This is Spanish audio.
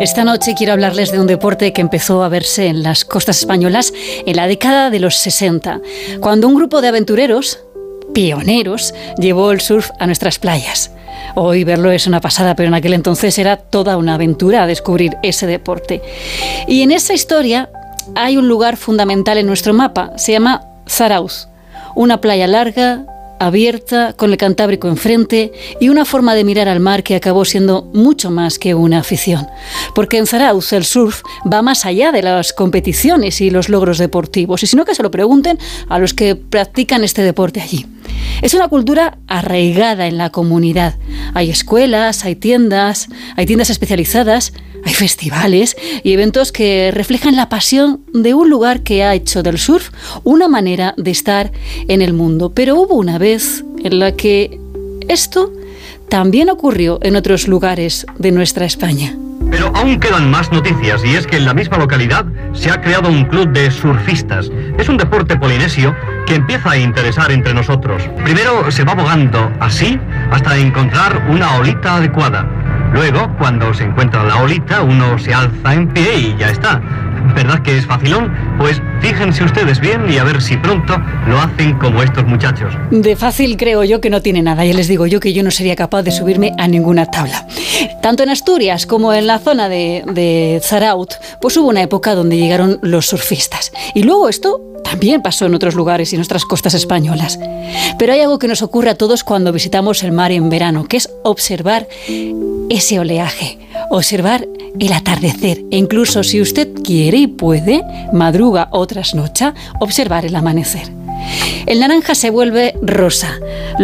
Esta noche quiero hablarles de un deporte que empezó a verse en las costas españolas en la década de los 60, cuando un grupo de aventureros, pioneros, llevó el surf a nuestras playas. Hoy verlo es una pasada, pero en aquel entonces era toda una aventura descubrir ese deporte. Y en esa historia hay un lugar fundamental en nuestro mapa, se llama Zarauz, una playa larga, abierta, con el Cantábrico enfrente y una forma de mirar al mar que acabó siendo mucho más que una afición. Porque en Zarauz el surf va más allá de las competiciones y los logros deportivos, y sino que se lo pregunten a los que practican este deporte allí. Es una cultura arraigada en la comunidad. Hay escuelas, hay tiendas especializadas, hay festivales y eventos que reflejan la pasión de un lugar que ha hecho del surf una manera de estar en el mundo. Pero hubo una vez en la que esto también ocurrió en otros lugares de nuestra España. Pero aún quedan más noticias, y es que en la misma localidad se ha creado un club de surfistas. Es un deporte polinesio que empieza a interesar entre nosotros. Primero se va bogando así hasta encontrar una olita adecuada. Luego, cuando se encuentra la olita, uno se alza en pie y ya está. ¿Verdad que es facilón? Pues fíjense ustedes bien y a ver si pronto lo hacen como estos muchachos. De fácil creo yo que no tiene nada. Ya les digo yo que yo no sería capaz de subirme a ninguna tabla. Tanto en Asturias como en la zona de Zarauz, pues hubo una época donde llegaron los surfistas. Y luego esto también pasó en otros lugares y en nuestras costas españolas. Pero hay algo que nos ocurre a todos cuando visitamos el mar en verano, que es observar ese oleaje, observar el atardecer e incluso, si usted quiere y puede, madruga o trasnocha, observar el amanecer. El naranja se vuelve rosa.